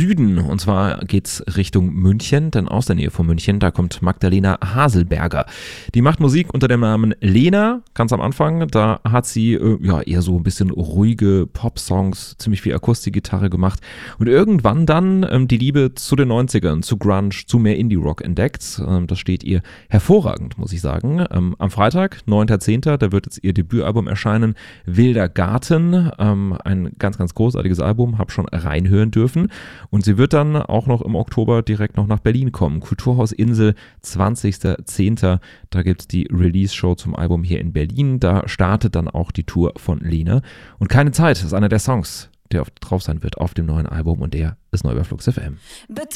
Süden. Und zwar geht's Richtung München, denn aus der Nähe von München, da kommt Magdalena Haselberger. Die macht Musik unter dem Namen Lena, ganz am Anfang. Da hat sie eher so ein bisschen ruhige Pop-Songs, ziemlich viel Akustikgitarre gemacht. Und irgendwann dann die Liebe zu den 90ern, zu Grunge, zu mehr Indie-Rock entdeckt. Das steht ihr hervorragend, muss ich sagen. Am Freitag, 9.10., da wird jetzt ihr Debütalbum erscheinen, Wilder Garten. Ein ganz, ganz großartiges Album, habe schon reinhören dürfen. Und sie wird dann auch noch im Oktober direkt noch nach Berlin kommen. Kulturhaus Insel, 20.10. Da gibt es die Release-Show zum Album hier in Berlin. Da startet dann auch die Tour von Lena. Und Keine Zeit ist einer der Songs, der drauf sein wird auf dem neuen Album, und der ist neu bei Flux FM. Bitte